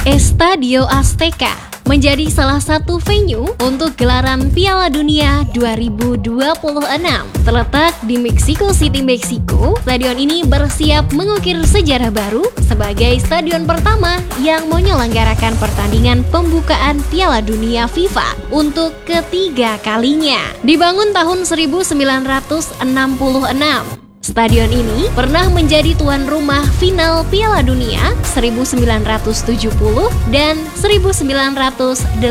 Estadio Azteca menjadi salah satu venue untuk gelaran Piala Dunia 2026. Terletak di Mexico City, Meksiko, stadion ini bersiap mengukir sejarah baru sebagai stadion pertama yang menyelenggarakan pertandingan pembukaan Piala Dunia FIFA untuk ketiga kalinya. Dibangun tahun 1966. Stadion ini pernah menjadi tuan rumah final Piala Dunia 1970 dan 1986,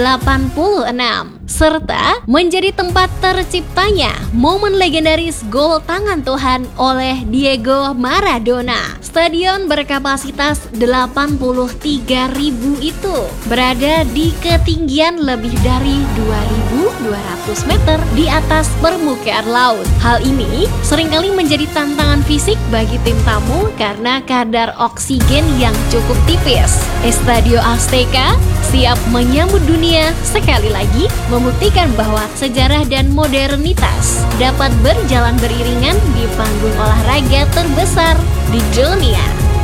serta menjadi tempat terciptanya momen legendaris gol tangan Tuhan oleh Diego Maradona. Stadion berkapasitas 83.000 itu berada di ketinggian lebih dari 2.200 meter di atas permukaan laut. Hal ini seringkali menjadi tantangan fisik bagi tim tamu karena kadar oksigen yang cukup tipis. Estadio Azteca siap menyambut dunia sekali lagi, membuktikan bahwa sejarah dan modernitas dapat berjalan beriringan di panggung olahraga terbesar di dunia.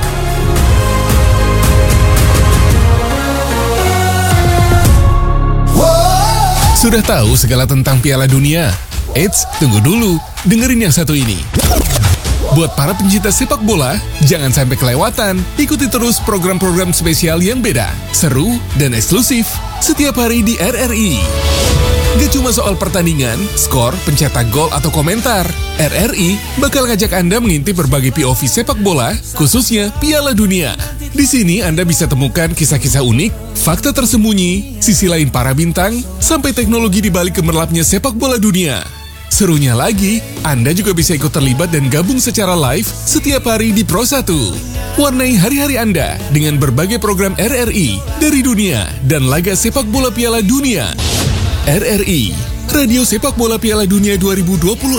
Sudah tahu segala tentang Piala Dunia? Eits, tunggu dulu, dengerin yang satu ini. Buat para pencinta sepak bola, jangan sampai kelewatan. Ikuti terus program-program spesial yang beda, seru, dan eksklusif setiap hari di RRI. Gak cuma soal pertandingan, skor, pencetak gol, atau komentar. RRI bakal ngajak Anda mengintip berbagai POV sepak bola, khususnya Piala Dunia. Di sini Anda bisa temukan kisah-kisah unik, fakta tersembunyi, sisi lain para bintang, sampai teknologi di balik gemerlapnya sepak bola dunia. Serunya lagi, Anda juga bisa ikut terlibat dan gabung secara live setiap hari di Pro 1. Warnai hari-hari Anda dengan berbagai program RRI dari dunia dan laga sepak bola Piala Dunia. RRI, Radio Sepak Bola Piala Dunia 2026.